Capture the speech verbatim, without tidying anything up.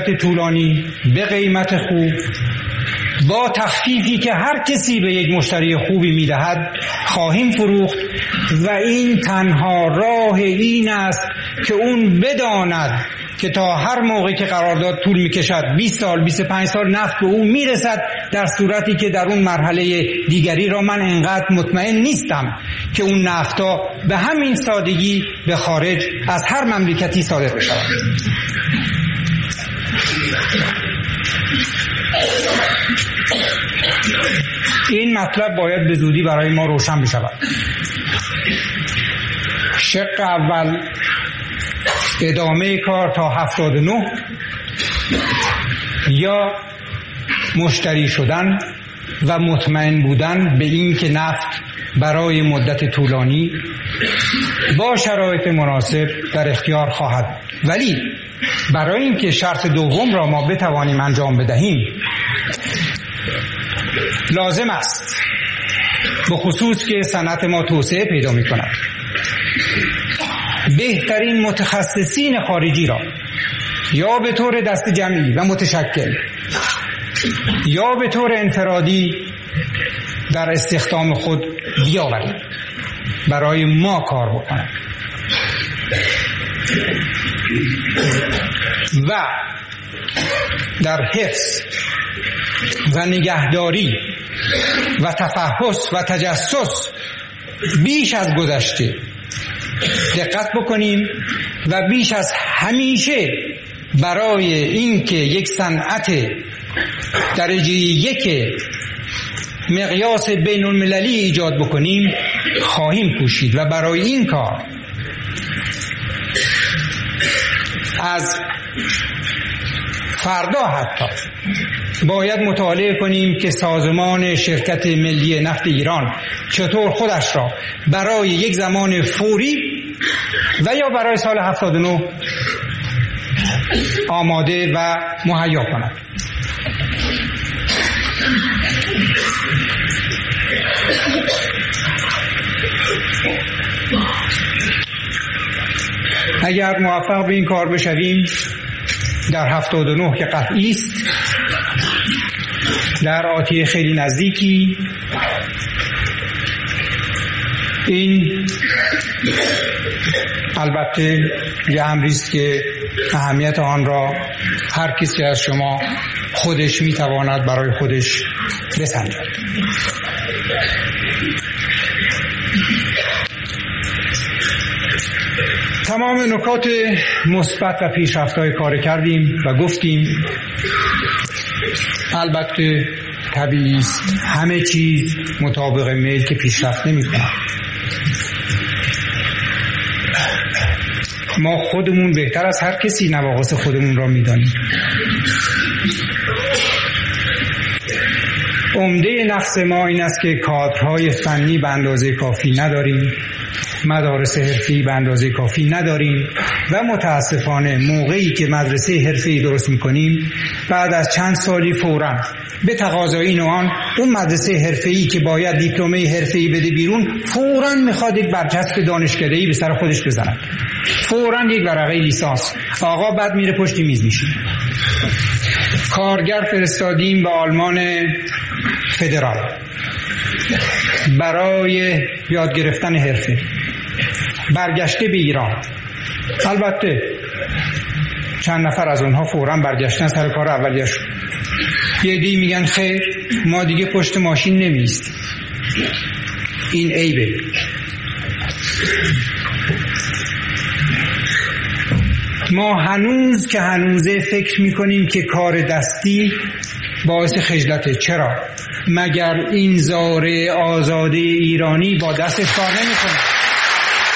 طولانی به قیمت خوب با تخفیفی که هر کسی به یک مشتری خوبی میدهد خواهیم فروخت و این تنها راه این است که اون بداند که تا هر موقع که قرارداد طول میکشد بیست سال بیست و پنج سال نفت به اون میرسد، در صورتی که در اون مرحله دیگری را من انقدر مطمئن نیستم که اون نفتا به همین سادگی به خارج از هر مملکتی صادر بشود. این مطلب باید به زودی برای ما روشن بشود. شق اول ادامه کار تا هفتاد و نه یا مشتری شدن و مطمئن بودن به این که نفت برای مدت طولانی با شرایط مناسب در اختیار خواهد. ولی برای اینکه شرط دوم را ما بتوانیم انجام بدهیم لازم است به خصوص که صنعت ما توسعه پیدا می کند بهترین متخصصین خارجی را یا به طور دست جمعی و متشکل یا به طور انفرادی در استخدام خود بیاوریم، برای ما کار بکنند و در حفظ و نگهداری و تفحص و تجسس بیش از گذشته دقت بکنیم و بیش از همیشه برای اینکه یک صنعت درجه یک مقیاس بین المللی ایجاد بکنیم خواهیم کوشید و برای این کار از فردا حتی باید مطالعه کنیم که سازمان شرکت ملی نفت ایران چطور خودش را برای یک زمان فوری و یا برای سال هفتاد و نه آماده و مهیا کند. اگر موفق به این کار بشویم در هفتاد و نه که قطعی است، در آتی خیلی نزدیکی این البته یه امری است که اهمیت آن را هر کسی از شما خودش میتواند برای خودش بسنجد. تمام نکات مثبت و پیشرفت‌های کار کردیم و گفتیم. البته طبیعی است همه چیز مطابق میل که پیشرفت نمی‌کند. ما خودمون بهتر از هر کسی نواقص خودمون را می‌دانیم. عمده نقص ما این است که کادرهای فنی به اندازه کافی نداریم، مدارس حرفه‌ای به اندازه کافی نداریم و متاسفانه موقعی که مدرسه حرفه‌ای درست می‌کنیم بعد از چند سالی فوراً به تقاضای این و آن اون مدرسه حرفه‌ای که باید دیپلمه حرفه‌ای بده بیرون فوراً می‌خواد یک برچسب دانشکده‌ای به سر خودش بزنه، فوراً یک ورقه لیسانس. آقا بعد میره پشت میز میشینه. کارگر فرستادیم به آلمان فدرال برای یاد گرفتن حرفه، برگشته به ایران. البته چند نفر از اونها فوراً برگشتن سر کار اولیه‌شون. یه عده‌ای میگن خیر ما دیگه پشت ماشین نمی‌ایستیم. این عیبه. ما هنوز که هنوزه فکر میکنیم که کار دستی باعث خجلته. چرا؟ مگر این زاره آزاده ایرانی با دستش کار نمیکنه؟